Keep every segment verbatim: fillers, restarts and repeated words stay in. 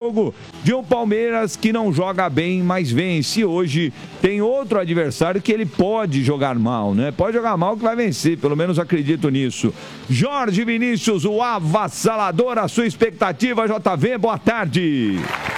jogo de um Palmeiras que não joga bem, mas vence. Hoje tem outro adversário que ele pode jogar mal, né? Pode jogar mal que vai vencer, pelo menos acredito nisso. Jorge Vinícius, o avassalador, a sua expectativa, J V, boa tarde.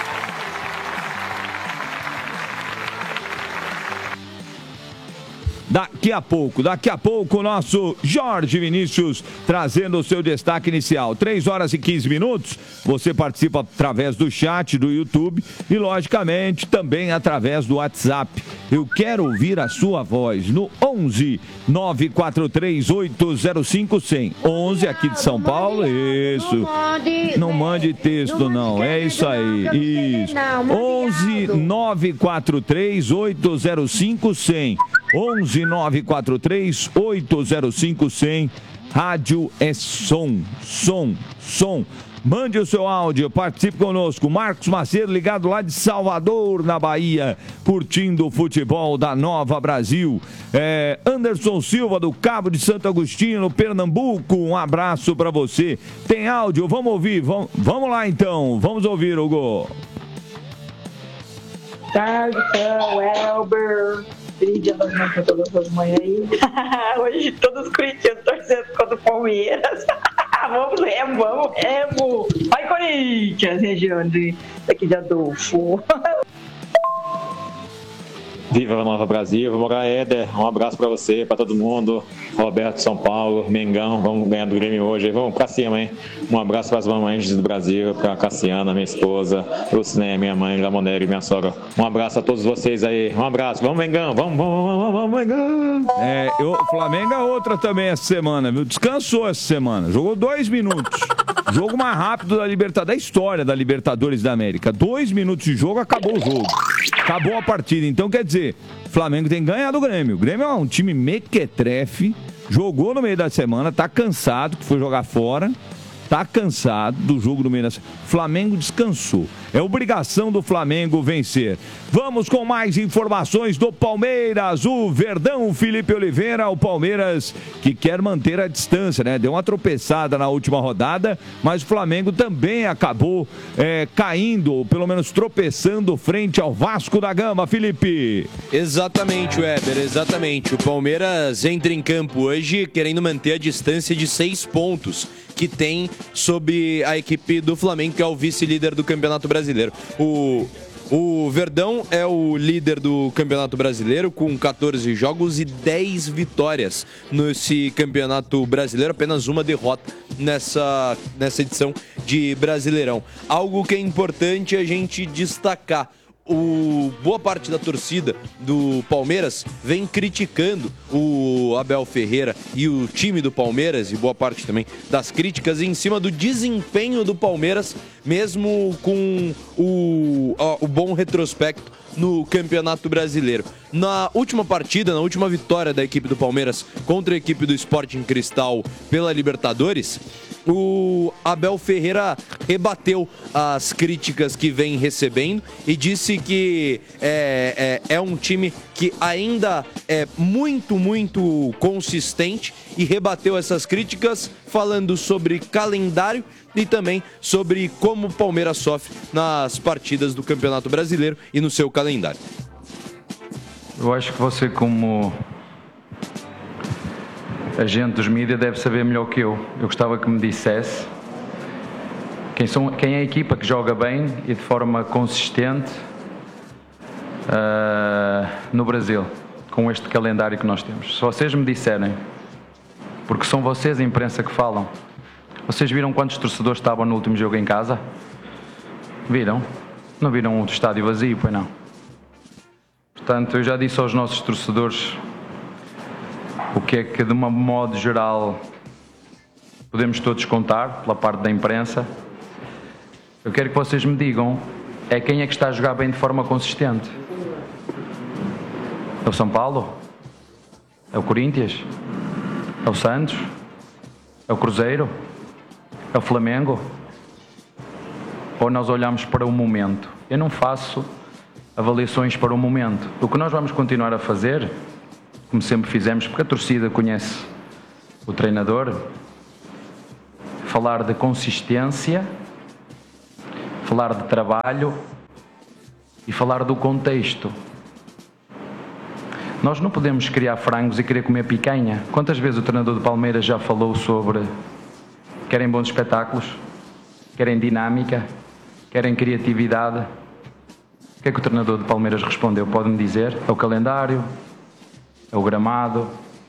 Daqui a pouco, daqui a pouco, o nosso Jorge Vinícius trazendo o seu destaque inicial. três horas e quinze minutos, você participa através do chat do YouTube e, logicamente, também através do WhatsApp. Eu quero ouvir a sua voz no onze nove quatro três oito zero cinco cem. onze aqui de São Paulo, isso. Não mande texto, não, é isso aí, isso. onze nove quatro três oito zero cinco cem. onze nove quatro três oito zero cinco cem. Rádio é som, som, som. Mande o seu áudio, participe conosco. Marcos Macedo, ligado lá de Salvador, na Bahia, curtindo o futebol da Nova Brasil. É, Anderson Silva, do Cabo de Santo Agostinho, Pernambuco, um abraço para você. Tem áudio? Vamos ouvir, vamos, vamos lá então, vamos ouvir, Hugo. Tarde, então, Elber. Feliz Dia das Mães para todas as mães aí. Hoje todos os corintianos torcendo contra o Palmeiras. Vamos, Remo, vamos, Remo. Vai, Corinthians, região de, daqui de Adolfo. Viva a Nova Brasil, vamos morar, Éder. Um abraço para você, para todo mundo. Roberto, São Paulo, Mengão, vamos ganhar do Grêmio hoje. Vamos pra cima, hein? Um abraço para as mamães do Brasil, para a Cassiana, minha esposa, Luciné, minha mãe, Lamoneri, minha sogra. Um abraço a todos vocês aí. Um abraço. Vamos, Mengão, vamos, vamos, vamos, vamos, Mengão. É, o Flamengo é outra também essa semana, viu? Descansou essa semana, jogou dois minutos. Jogo mais rápido da Libertadores, da história da Libertadores da América. Dois minutos de jogo, acabou o jogo. Acabou a partida. Então, quer dizer, o Flamengo tem que ganhar do Grêmio. O Grêmio é um time mequetrefe, jogou no meio da semana, tá cansado, que foi jogar fora. Tá cansado do jogo no meio da semana. Flamengo descansou. É obrigação do Flamengo vencer. Vamos com mais informações do Palmeiras. O Verdão, Felipe Oliveira, o Palmeiras que quer manter a distância, né? Deu uma tropeçada na última rodada, mas o Flamengo também acabou é, caindo, ou pelo menos tropeçando frente ao Vasco da Gama, Felipe. Exatamente, Weber, exatamente. O Palmeiras entra em campo hoje querendo manter a distância de seis pontos que tem sobre a equipe do Flamengo, que é o vice-líder do Campeonato Brasileiro. O, o Verdão é o líder do Campeonato Brasileiro com catorze jogos e dez vitórias nesse Campeonato Brasileiro, apenas uma derrota nessa, nessa edição de Brasileirão. Algo que é importante a gente destacar. O, boa parte da torcida do Palmeiras vem criticando o Abel Ferreira e o time do Palmeiras, e boa parte também das críticas em cima do desempenho do Palmeiras, mesmo com o, o bom retrospecto no Campeonato Brasileiro. Na última partida, na última vitória da equipe do Palmeiras contra a equipe do Sporting Cristal pela Libertadores, o Abel Ferreira rebateu as críticas que vem recebendo e disse que é, é, é um time que ainda é muito, muito consistente, e rebateu essas críticas falando sobre calendário e também sobre como o Palmeiras sofre nas partidas do Campeonato Brasileiro e no seu calendário. Eu acho que você, como agente dos mídias, deve saber melhor que eu. Eu gostava que me dissesse quem, são, quem é a equipa que joga bem e de forma consistente uh, no Brasil, com este calendário que nós temos. Se vocês me disserem, porque são vocês a imprensa que falam, vocês viram quantos torcedores estavam no último jogo em casa? Viram? Não viram o estádio vazio, pois não? Portanto, eu já disse aos nossos torcedores o que é que, de um modo geral, podemos todos contar pela parte da imprensa. Eu quero que vocês me digam é quem é que está a jogar bem de forma consistente. É o São Paulo? É o Corinthians? É o Santos? É o Cruzeiro? É o Flamengo? Ou nós olhamos para o momento? Eu não faço avaliações para o momento. O que nós vamos continuar a fazer, como sempre fizemos, porque a torcida conhece o treinador, falar de consistência, falar de trabalho e falar do contexto. Nós não podemos criar frangos e querer comer picanha. Quantas vezes o treinador do Palmeiras já falou sobre querem bons espetáculos, querem dinâmica, querem criatividade? O que é que o treinador do Palmeiras respondeu? Pode-me dizer? É o calendário? É o gramado?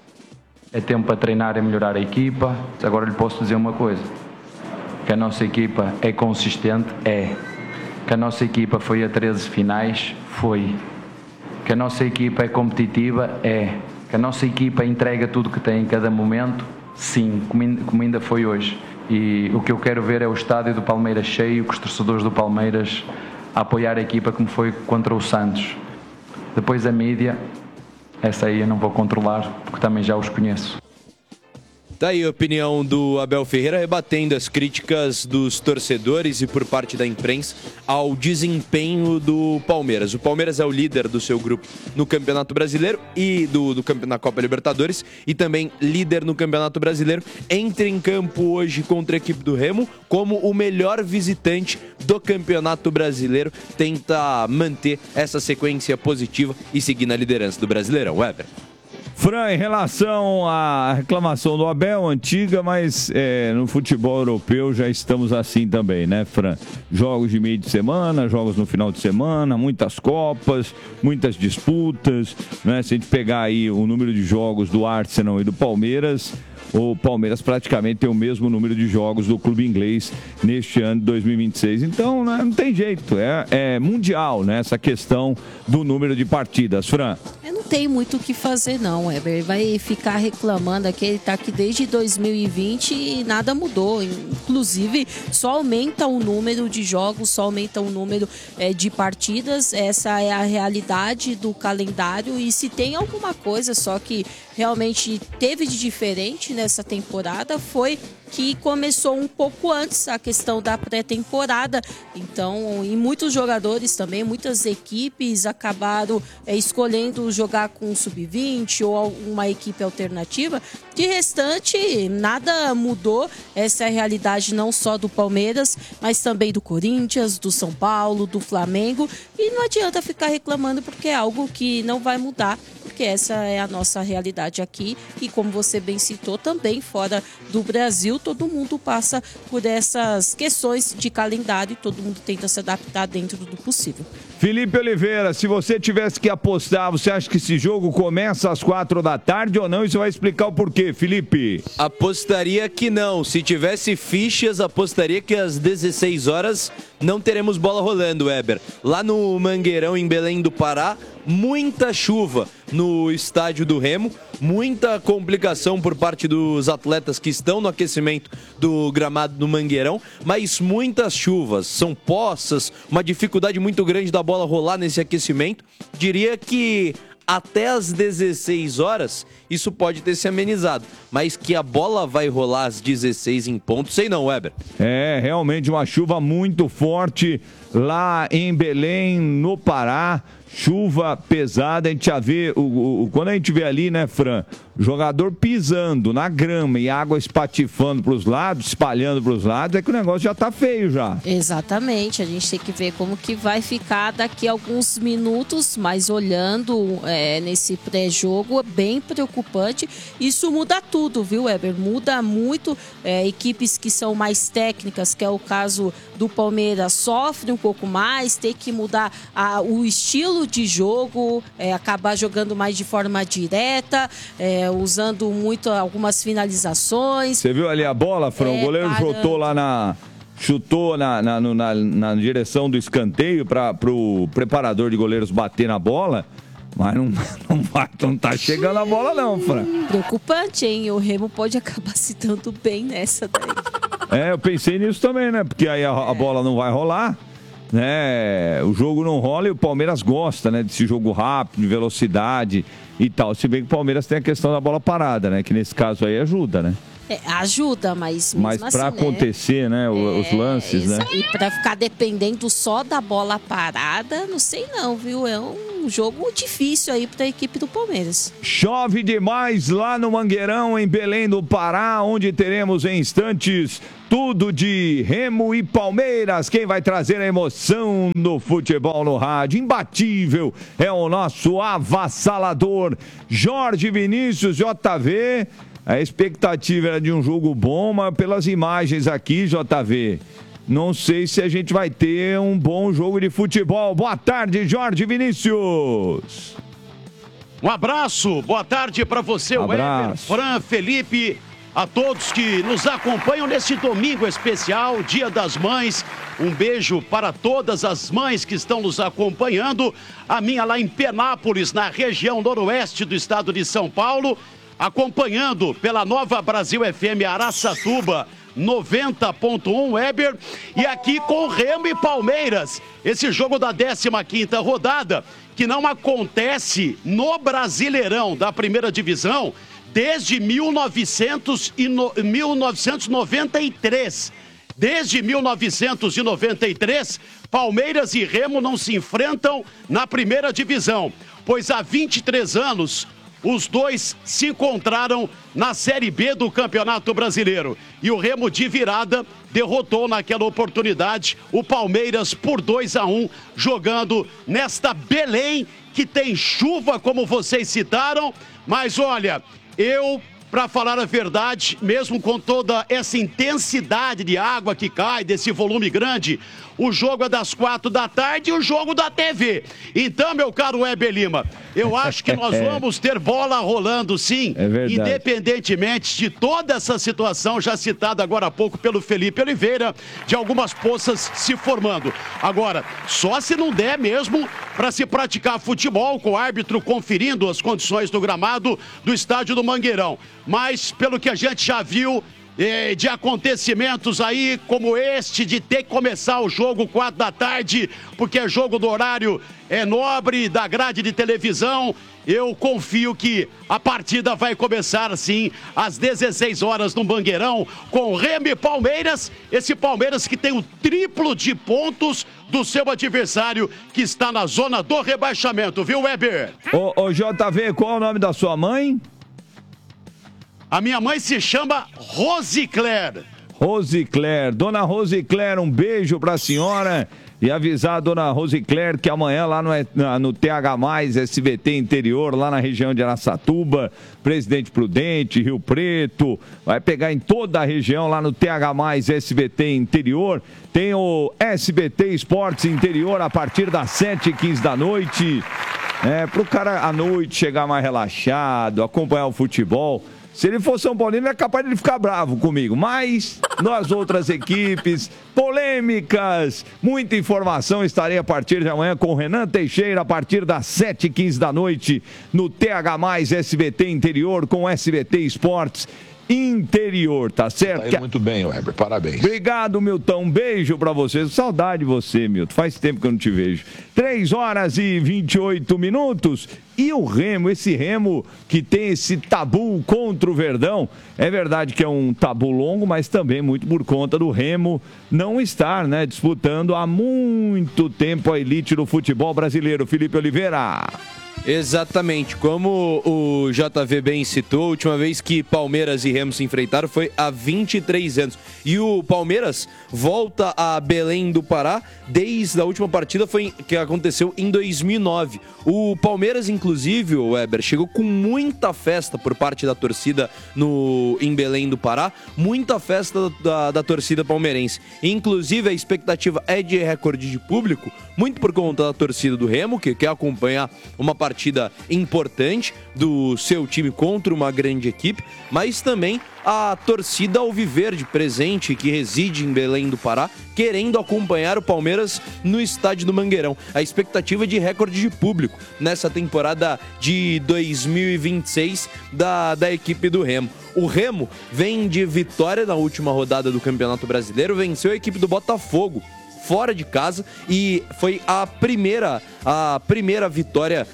É tempo para treinar e melhorar a equipa? Agora lhe posso dizer uma coisa. Que a nossa equipa é consistente? É. Que a nossa equipa foi a treze finais? Foi. Que a nossa equipa é competitiva? É. Que a nossa equipa entrega tudo que tem em cada momento? Sim, como ainda foi hoje. E o que eu quero ver é o estádio do Palmeiras cheio, com os torcedores do Palmeiras a apoiar a equipa como foi contra o Santos. Depois a mídia, essa aí eu não vou controlar, porque também já os conheço. Tá aí a opinião do Abel Ferreira, rebatendo as críticas dos torcedores e por parte da imprensa ao desempenho do Palmeiras. O Palmeiras é o líder do seu grupo no Campeonato Brasileiro e do, do, na Copa Libertadores e também líder no Campeonato Brasileiro. Entra em campo hoje contra a equipe do Remo como o melhor visitante do Campeonato Brasileiro. Tenta manter essa sequência positiva e seguir na liderança do Brasileirão. Weber. Fran, em relação à reclamação do Abel, antiga, mas é, no futebol europeu já estamos assim também, né, Fran? Jogos de meio de semana, jogos no final de semana, muitas Copas, muitas disputas, né? Se a gente pegar aí o número de jogos do Arsenal e do Palmeiras, o Palmeiras praticamente tem o mesmo número de jogos do clube inglês neste ano de dois mil e vinte e seis. Então, né, não tem jeito, é, é mundial, né, essa questão do número de partidas. Fran? Eu não tenho muito o que fazer não, Weber. Vai ficar reclamando aqui, ele tá aqui desde dois mil e vinte e nada mudou. Inclusive, só aumenta o número de jogos, só aumenta o número é, de partidas. Essa é a realidade do calendário e se tem alguma coisa só que realmente teve de diferente nessa temporada foi que começou um pouco antes a questão da pré-temporada. Então, e muitos jogadores também, muitas equipes acabaram é, escolhendo jogar com o sub vinte ou uma equipe alternativa. De restante, nada mudou. Essa é a realidade não só do Palmeiras, mas também do Corinthians, do São Paulo, do Flamengo. E não adianta ficar reclamando porque é algo que não vai mudar, porque essa é a nossa realidade aqui. E como você bem citou, também fora do Brasil, todo mundo passa por essas questões de calendário e todo mundo tenta se adaptar dentro do possível. Felipe Oliveira, se você tivesse que apostar, você acha que esse jogo começa às quatro da tarde ou não? E você vai explicar o porquê, Felipe? Apostaria que não. Se tivesse fichas, apostaria que às dezesseis horas não teremos bola rolando, Weber. Lá no Mangueirão, em Belém do Pará, muita chuva no estádio do Remo, muita complicação por parte dos atletas que estão no aquecimento do gramado do Mangueirão, mas muitas chuvas, são poças, uma dificuldade muito grande da bola rolar nesse aquecimento. Diria que até às dezesseis horas isso pode ter se amenizado, mas que a bola vai rolar às dezesseis em ponto, sei não, Weber. É, realmente uma chuva muito forte lá em Belém, no Pará. Chuva pesada, a gente já vê, o, o, quando a gente vê ali, né, Fran, jogador pisando na grama e água espatifando para os lados, espalhando para os lados, é que o negócio já tá feio já. Exatamente, a gente tem que ver como que vai ficar daqui a alguns minutos, mas olhando é, nesse pré-jogo, é bem preocupante. Isso muda tudo, viu, Weber? Muda muito, é, equipes que são mais técnicas, que é o caso do Palmeiras, sofre um pouco mais, tem que mudar a, o estilo de jogo, é, acabar jogando mais de forma direta, é, usando muito algumas finalizações. Você viu ali a bola, Fran? É, o goleiro parando. chutou lá na... Chutou na, na, na, na direção do escanteio para o preparador de goleiros bater na bola, mas não, não, vai, não tá chegando a bola não, Fran. Preocupante, hein? O Remo pode acabar se dando bem nessa daí. É, eu pensei nisso também, né? Porque aí a, é. a bola não vai rolar, né? O jogo não rola e o Palmeiras gosta, né? Desse jogo rápido, de velocidade e tal. Se bem que o Palmeiras tem a questão da bola parada, né? Que nesse caso aí ajuda, né? É, ajuda, mas Mas para assim, acontecer, né, né os é, lances, isso, né? E para ficar dependendo só da bola parada, não sei não, viu? É um jogo difícil aí para a equipe do Palmeiras. Chove demais lá no Mangueirão, em Belém do Pará, onde teremos em instantes tudo de Remo e Palmeiras. Quem vai trazer a emoção do futebol no rádio? Imbatível é o nosso avassalador Jorge Vinícius, J V. A expectativa era de um jogo bom, mas pelas imagens aqui, J V, não sei se a gente vai ter um bom jogo de futebol. Boa tarde, Jorge Vinícius. Um abraço, boa tarde para você, Weber, Fran, Felipe, a todos que nos acompanham nesse domingo especial, Dia das Mães. Um beijo para todas as mães que estão nos acompanhando. A minha lá em Penápolis, na região noroeste do estado de São Paulo, acompanhando pela Nova Brasil F M Araçatuba, noventa ponto um, Weber, e aqui com Remo e Palmeiras, esse jogo da décima quinta rodada, que não acontece no Brasileirão da primeira divisão desde mil novecentos e noventa e três. Desde mil novecentos e noventa e três, Palmeiras e Remo não se enfrentam na primeira divisão, pois há vinte e três anos os dois se encontraram na Série B do Campeonato Brasileiro. E o Remo, de virada, derrotou naquela oportunidade o Palmeiras por dois a um, jogando nesta Belém, que tem chuva, como vocês citaram. Mas olha, eu, para falar a verdade, mesmo com toda essa intensidade de água que cai, desse volume grande, o jogo é das quatro da tarde e o jogo da T V. Então, meu caro Weber Lima, eu acho que nós vamos ter bola rolando, sim, é independentemente de toda essa situação já citada agora há pouco pelo Felipe Oliveira, de algumas poças se formando. Agora, só se não der mesmo para se praticar futebol com o árbitro conferindo as condições do gramado do estádio do Mangueirão. Mas, pelo que a gente já viu, de acontecimentos aí como este, de ter que começar o jogo quatro da tarde, porque é jogo do horário é nobre da grade de televisão, eu confio que a partida vai começar assim às dezesseis horas no Mangueirão, com Remo e Palmeiras, esse Palmeiras que tem o triplo de pontos do seu adversário, que está na zona do rebaixamento, viu, Weber? Ô, ô J V, qual é o nome da sua mãe? A minha mãe se chama Rosicler. Rosicler. Dona Rosicler, um beijo pra senhora. E avisar a dona Rosicler que amanhã lá no, no T H mais, S B T Interior, lá na região de Araçatuba, Presidente Prudente, Rio Preto, vai pegar em toda a região lá no T H mais, S B T Interior. Tem o S B T Esportes Interior a partir das sete e quinze da noite. É, pro cara à noite chegar mais relaxado, acompanhar o futebol. Se ele for São Paulino, é capaz de ele ficar bravo comigo. Mas nós outras equipes, polêmicas, muita informação. Estarei a partir de amanhã com o Renan Teixeira, a partir das sete e quinze da noite, no T H mais, S B T Interior, com S B T Esportes Interior, tá certo? Tá indo muito bem, Weber, parabéns. Obrigado, Milton, um beijo pra você. Saudade de você, Milton, faz tempo que eu não te vejo. três horas e vinte e oito minutos. E o Remo, esse Remo que tem esse tabu contra o Verdão, é verdade que é um tabu longo, mas também muito por conta do Remo não estar, né, disputando há muito tempo a elite do futebol brasileiro. Felipe Oliveira. Exatamente, como o J V bem citou, a última vez que Palmeiras e Remo se enfrentaram foi há vinte e três anos. E o Palmeiras volta a Belém do Pará desde a última partida foi, que aconteceu em dois mil e nove. O Palmeiras, inclusive, o Weber, chegou com muita festa por parte da torcida no, em Belém do Pará, muita festa da, da torcida palmeirense. Inclusive, a expectativa é de recorde de público, muito por conta da torcida do Remo, que quer acompanhar uma partida importante do seu time contra uma grande equipe, mas também a torcida alviverde presente, que reside em Belém do Pará, querendo acompanhar o Palmeiras no estádio do Mangueirão. A expectativa é de recorde de público nessa temporada de dois mil e vinte e seis da, da equipe do Remo. O Remo vem de vitória na última rodada do Campeonato Brasileiro, venceu a equipe do Botafogo fora de casa e foi a primeira, a primeira vitória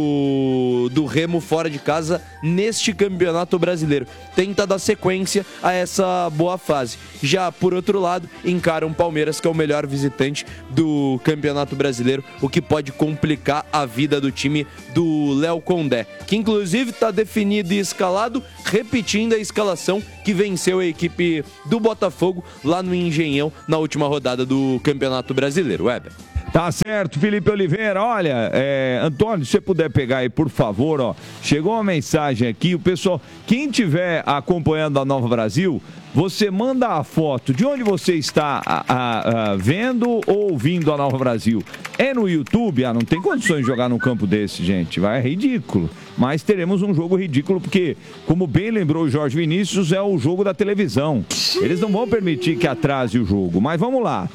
do, do Remo fora de casa neste Campeonato Brasileiro. Tenta dar sequência a essa boa fase. Já, por outro lado, encara um Palmeiras que é o melhor visitante do Campeonato Brasileiro, o que pode complicar a vida do time do Léo Condé, que inclusive está definido e escalado, repetindo a escalação que venceu a equipe do Botafogo lá no Engenhão na última rodada do Campeonato Brasileiro. Weber. Tá certo, Felipe Oliveira. Olha, é, Antônio, se você puder pegar aí, por favor, ó. Chegou uma mensagem aqui, o pessoal, quem estiver acompanhando a Nova Brasil, você manda a foto de onde você está a, a, a, vendo ou ouvindo a Nova Brasil. É no YouTube? Ah, não tem condições de jogar num campo desse, gente. Vai, é ridículo. Mas teremos um jogo ridículo porque, como bem lembrou o Jorge Vinícius, é o jogo da televisão. Eles não vão permitir que atrase o jogo. Mas vamos lá.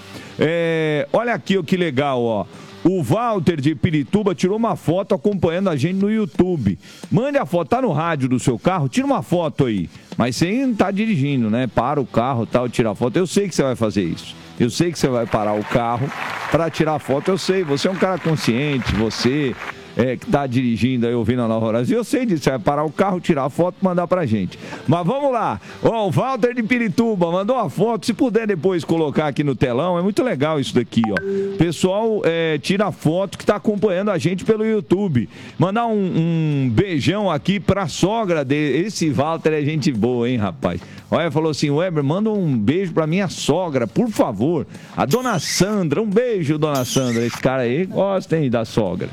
É, olha aqui, ó, que legal, ó. O Walter de Pirituba tirou uma foto acompanhando a gente no YouTube. Mande a foto, tá no rádio do seu carro, tira uma foto aí. Mas sem estar dirigindo, né? Para o carro e tal, tira a foto. Eu sei que você vai fazer isso. Eu sei que você vai parar o carro para tirar foto. Eu sei, você é um cara consciente, você... É, que tá dirigindo aí, ouvindo a Nova Brasil, eu sei disso, você vai parar o carro, tirar a foto e mandar pra gente. Mas vamos lá, ó, o Walter de Pirituba mandou uma foto, se puder depois colocar aqui no telão, é muito legal isso daqui, ó. Pessoal, é, tira a foto que tá acompanhando a gente pelo YouTube. Mandar um, um beijão aqui pra sogra dele, esse Walter é gente boa, hein, rapaz. Olha, falou assim, Weber, manda um beijo pra minha sogra, por favor. A dona Sandra, um beijo, dona Sandra, esse cara aí gosta, hein, da sogra.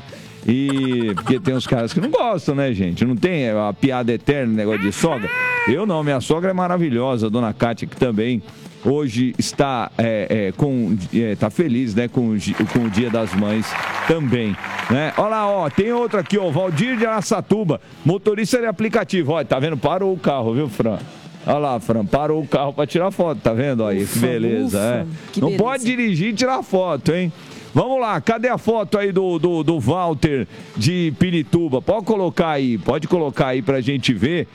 E porque tem uns caras que não gostam, né, gente? Não tem a piada eterna, negócio de sogra. Eu não, minha sogra é maravilhosa, a dona Cátia, que também hoje está é, é, com, é, tá feliz, né, com, com o Dia das Mães também, né? Olha lá, ó, tem outro aqui, ó, Valdir de Araçatuba, motorista de aplicativo, ó, tá vendo? Parou o carro, viu, Fran? Olha lá, Fran, parou o carro pra tirar foto, tá vendo? Aí, ufa, que beleza, ufa, é. Que não beleza. Pode dirigir e tirar foto, hein? Vamos lá, cadê a foto aí do, do, do Walter de Pirituba? Pode colocar aí, pode colocar aí pra gente ver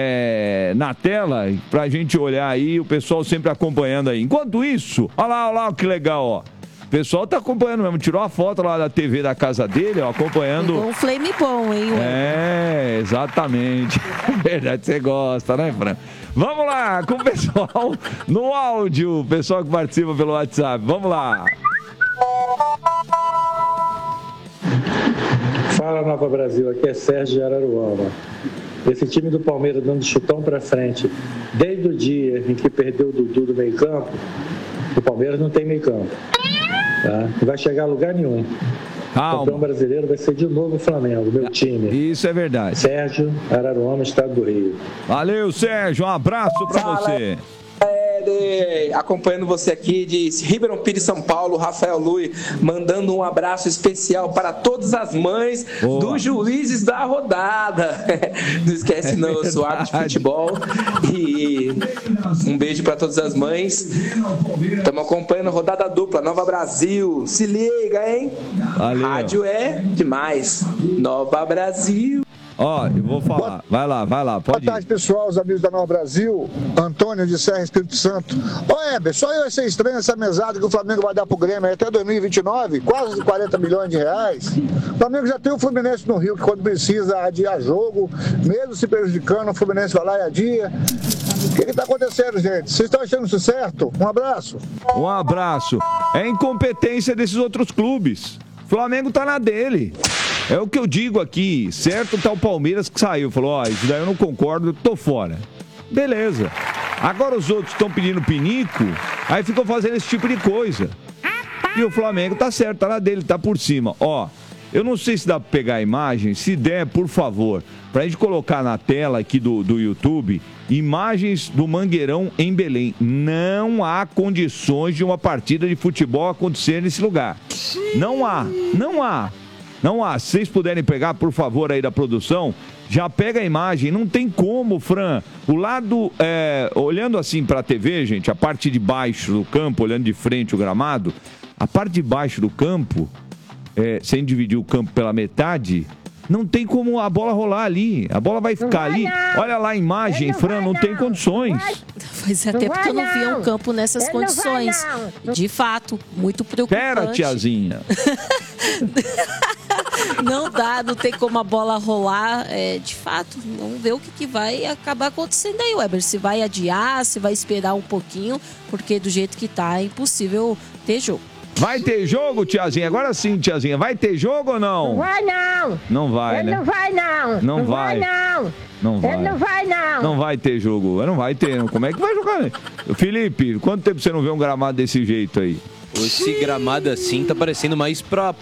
é, na tela, pra gente olhar aí, o pessoal sempre acompanhando aí. Enquanto isso, olha lá, olha lá, que legal, ó. O pessoal tá acompanhando mesmo, tirou a foto lá da T V da casa dele, ó, acompanhando. Um flame bom, hein? Ué? É, exatamente. Verdade, você gosta, né, Fran? Vamos lá, com o pessoal no áudio, o pessoal que participa pelo WhatsApp. Vamos lá. Fala, Nova Brasil, aqui é Sérgio de Araruama. Esse time do Palmeiras dando chutão pra frente, desde o dia em que perdeu o Dudu do meio campo, o Palmeiras não tem meio campo, tá? Não vai chegar a lugar nenhum. Calma. O campeão brasileiro vai ser de novo o Flamengo, meu time. Isso é verdade. Sérgio, Araruama, Estado do Rio. Valeu, Sérgio, um abraço pra Fala. Você. De, acompanhando você aqui de Ribeirão Pires, São Paulo, Rafael Lui, mandando um abraço especial para todas as mães Boa. Dos juízes da rodada. Não esquece não, eu sou árbitro de futebol e um beijo para todas as mães. Estamos acompanhando a rodada dupla, Nova Brasil, se liga, hein? Valeu. Rádio é demais, Nova Brasil. Ó, eu vou falar. Boa... Vai lá, vai lá, pode Boa tarde, ir. Pessoal, os amigos da Nova Brasil. Antônio de Serra, Espírito Santo. Ô, Heber, só eu achei estranho essa mesada que o Flamengo vai dar pro Grêmio até dois mil e vinte e nove, quase quarenta milhões de reais. O Flamengo já tem o Fluminense no Rio, que quando precisa adiar jogo, mesmo se prejudicando, o Fluminense vai lá e adia. O que está acontecendo, gente? Vocês estão achando isso certo? Um abraço. Um abraço. É incompetência desses outros clubes. O Flamengo tá na dele. É o que eu digo aqui, certo? Tá o Palmeiras que saiu, falou, ó, oh, isso daí eu não concordo, tô fora. Beleza. Agora os outros estão pedindo pinico, aí ficam fazendo esse tipo de coisa. E o Flamengo tá certo, tá na dele, tá por cima. Ó, eu não sei se dá pra pegar a imagem, se der, por favor, pra gente colocar na tela aqui do, do YouTube, imagens do Mangueirão em Belém. Não há condições de uma partida de futebol acontecer nesse lugar. Não há, não há. Não há, se vocês puderem pegar, por favor, aí da produção, já pega a imagem, não tem como, Fran. O lado, é, olhando assim para a T V, gente, a parte de baixo do campo, olhando de frente o gramado, a parte de baixo do campo, é, sem dividir o campo pela metade, não tem como a bola rolar ali. A bola vai ficar ali. Olha lá a imagem, Fran, não tem condições. Fazia até porque eu não via um campo nessas Ele não vai, condições. não. De fato, muito preocupante. Pera, tiazinha. Não dá, não tem como a bola rolar. É, de fato, vamos ver o que, que vai acabar acontecendo aí, Weber. Se vai adiar, se vai esperar um pouquinho, porque do jeito que tá, é impossível ter jogo. Vai ter jogo, tiazinha? Agora sim, tiazinha. Vai ter jogo ou não? Não vai, não. Não vai, Ele né? não vai, não. Não vai. não. Não vai. Ele não vai, não. Não vai ter jogo. Não vai ter. Como é que vai jogar? Felipe, quanto tempo você não vê um gramado desse jeito aí? Esse gramado assim tá parecendo mais pra